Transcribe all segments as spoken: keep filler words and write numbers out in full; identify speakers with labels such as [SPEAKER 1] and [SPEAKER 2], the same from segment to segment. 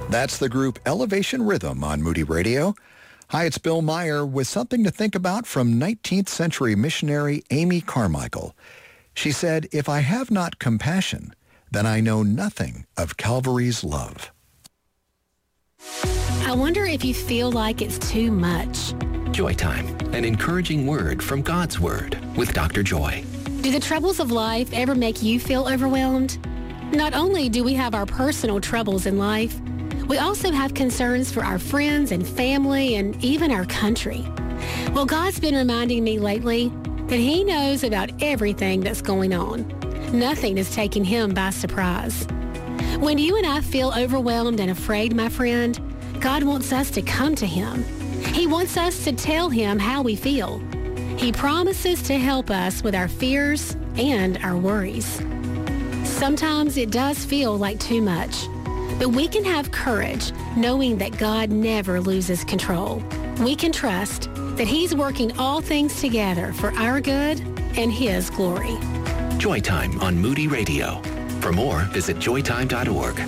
[SPEAKER 1] That's the group Elevation Rhythm on Moody Radio. Hi, it's Bill Meyer with something to think about from nineteenth century missionary Amy Carmichael. She said, "If I have not compassion, then I know nothing of Calvary's love."
[SPEAKER 2] I wonder if you feel like it's too much.
[SPEAKER 3] Joy Time, an encouraging word from God's Word with Doctor Joy.
[SPEAKER 2] Do the troubles of life ever make you feel overwhelmed? Not only do we have our personal troubles in life, we also have concerns for our friends and family and even our country. Well, God's been reminding me lately that He knows about everything that's going on. Nothing is taking Him by surprise. When you and I feel overwhelmed and afraid, my friend, God wants us to come to Him. He wants us to tell Him how we feel. He promises to help us with our fears and our worries. Sometimes it does feel like too much, but we can have courage knowing that God never loses control. We can trust that He's working all things together for our good and His glory.
[SPEAKER 3] Joy Time on Moody Radio. For more, visit joy time dot org.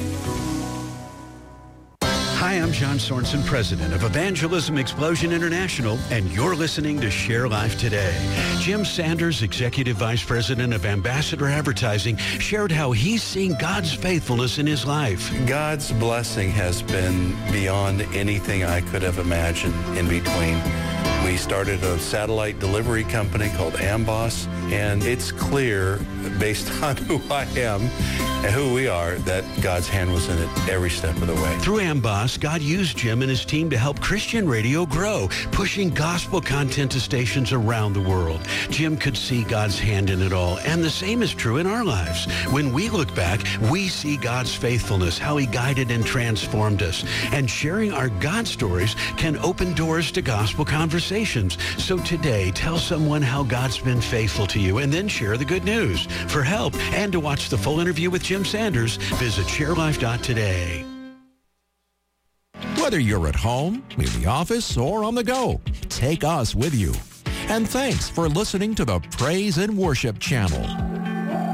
[SPEAKER 4] Hi, I'm John Sorensen, president of Evangelism Explosion International, and you're listening to Share Life Today. Jim Sanders, executive vice president of Ambassador Advertising, shared how he's seen God's faithfulness in his life.
[SPEAKER 5] God's blessing has been beyond anything I could have imagined in between. We started a satellite delivery company called Amboss, and it's clear, based on who I am and who we are, that God's hand was in it every step of the way.
[SPEAKER 4] Through Amboss, God used Jim and his team to help Christian radio grow, pushing gospel content to stations around the world. Jim could see God's hand in it all, and the same is true in our lives. When we look back, we see God's faithfulness, how He guided and transformed us. And sharing our God stories can open doors to gospel conversations. So today, tell someone how God's been faithful to you, and then share the good news. For help and to watch the full interview with Jim Sanders, visit share life dot today.
[SPEAKER 6] Whether you're at home, in the office, or on the go, take us with you. And thanks for listening to the Praise and Worship Channel.